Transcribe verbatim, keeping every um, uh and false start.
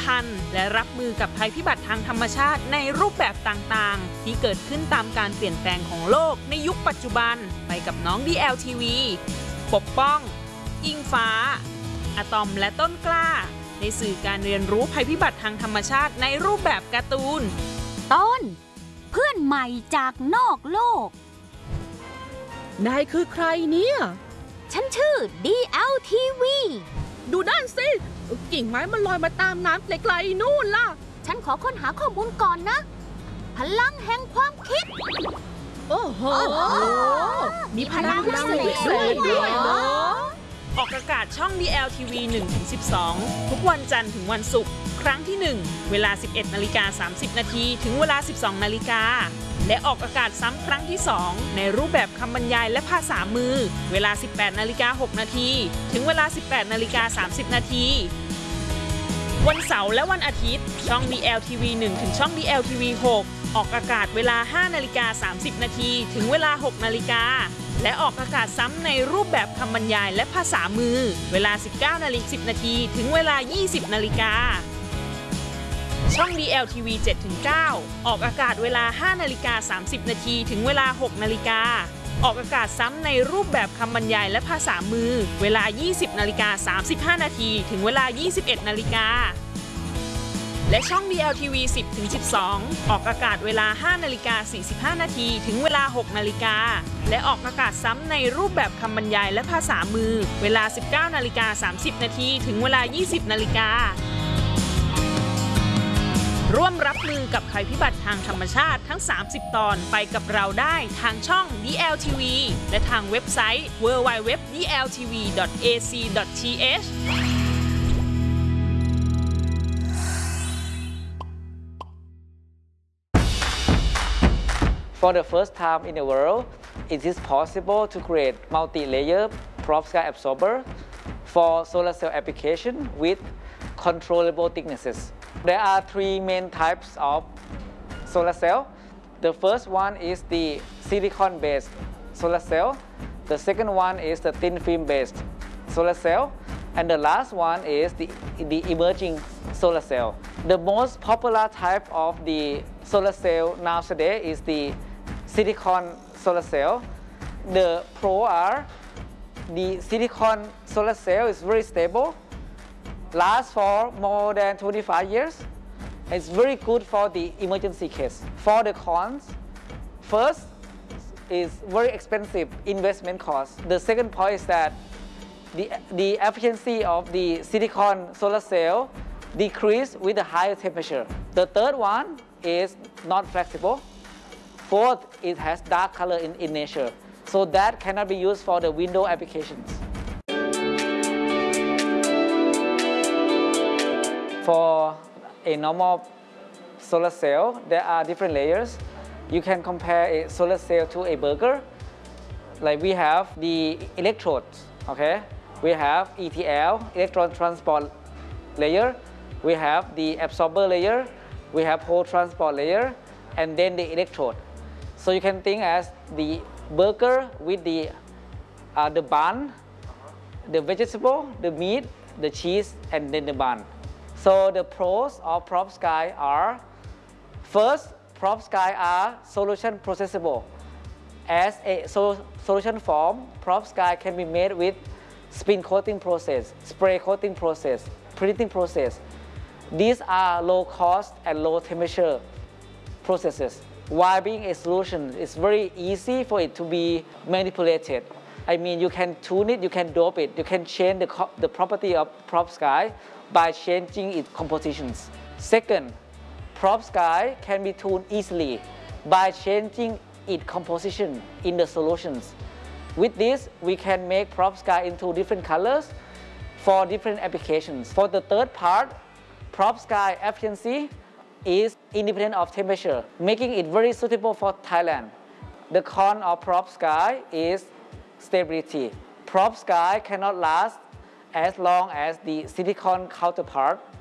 ทันและรับมือกับภัยพิบัติทางธรรมชาติในรูปแบบต่างๆที่เกิดขึ้นตามการเปลี่ยนแปลงของโลกในยุคปัจจุบันไปกับน้อง ดี แอล ที วี ปกป้องอิงฟ้าอะตอมและต้นกล้าในสื่อการเรียนรู้ภัยพิบัติทางธรรมชาติในรูปแบบการ์ตูนต้นเพื่อนใหม่จากนอกโลกนายคือใครเนี่ยฉันชื่อ ดี แอล ที วีดูด้านสิกิ่งไม้มันลอยมาตามน้ำไกลๆนู่นล่ะฉันขอค้นหาข้อมูลก่อนนะพลังแห่งความคิดโอ้โหมีพลังพิเศษด้วยเนาะออกอากาศช่อง ดี แอล ที วี หนึ่งถึงสิบสอง ทุกวันจันทร์ถึงวันศุกร์ครั้งที่ หนึ่ง เวลา สิบเอ็ดนาฬิกาสามสิบนาทีถึงเวลา สิบสองนาฬิกาและออกอากาศซ้ำครั้งที่ สอง ในรูปแบบคำบรรยายและภาษามือเวลา สิบแปดนาฬิกาหกนาทีถึงเวลา สิบแปดนาฬิกาสามสิบนาทีวันเสาร์และวันอาทิตย์ช่อง ดี แอล ที วี หนึ่ง ถึงช่อง ดี แอล ที วี หก ออกอากาศเวลา ห้านาฬิกาสามสิบนาทีถึงเวลา หกนาฬิกาและออกอากาศซ้ำในรูปแบบคำบรรยายและภาษามือเวลา สิบเก้านาฬิกาสิบนาทีถึงเวลา ยี่สิบนาฬิกาช่อง ดี แอล ที วี เจ็ดถึงเก้า ออกอากาศเวลา ห้านาฬิกาสามสิบนาทีถึงเวลา หกนาฬิกาออกอากาศซ้ำในรูปแบบคำบรรยายและภาษามือเวลา ยี่สิบนาฬิกาสามสิบห้านาทีถึงเวลา ยี่สิบเอ็ดนาฬิกาและช่อง ดี แอล ที วี สิบถึงสิบสอง ออกอากาศเวลา ห้านาฬิกาสี่สิบห้านาทีถึงเวลา หกนาฬิกาและออกอากาศซ้ำในรูปแบบคำบรรยายและภาษามือเวลา สิบเก้านาฬิกาสามสิบนาทีถึงเวลา ยี่สิบนาฬิการ่วมรับมือกับภัยพิบัติทางธรรมชาติทั้ง สามสิบ ตอนไปกับเราได้ทางช่อง ดี แอล ที วี และทางเว็บไซต์ ดับเบิลยู ดับเบิลยู ดับเบิลยู ดอท ดี แอล ที วี ดอท เอ ซี ดอท ที เอช For the first time in the world, it is possible to create multi-layer perovskite absorber for solar cell application with controllable thicknesses. There are three main types of solar cell. The first one is the silicon-based solar cell. The second one is the thin film-based solar cell. And the last one is the, the emerging solar cell. The most popular type of the solar cell nowadays is the silicon solar cell. The pro are the silicon solar cell is very stable, lasts for more than twenty-five years. It's very good for the emergency case. For the cons, first is very expensive investment cost. The second point is that the, the efficiency of the silicon solar cell decrease with the higher temperature. The third one is not flexible. Fourth, it has dark color in, in nature, so that cannot be used for the window applications. For a normal solar cell, there are different layers. You can compare a solar cell to a burger. Like we have the electrodes, okay? We have E T L, electron transport layer. We have the absorber layer. We have hole transport layer, and then the electrode. So you can think as the burger with the, uh, the bun, the vegetable, the meat, the cheese, and then the bun. So the pros of perovskite are, first, perovskite are solution processable. As a so solution form, perovskite can be made with spin coating process, spray coating process, printing process. These are low cost and low temperature processes. While being a solution, it's very easy for it to be manipulated. I mean, you can tune it, you can dope it, you can change the, the property of perovskite by changing its compositions. Second, perovskite can be tuned easily by changing its composition in the solutions. With this, we can make perovskite into different colors for different applications. For the third part, perovskite efficiency is independent of temperature, making it very suitable for Thailand. The con of perovskite is stability. Perovskite cannot last as long as the silicon counterpart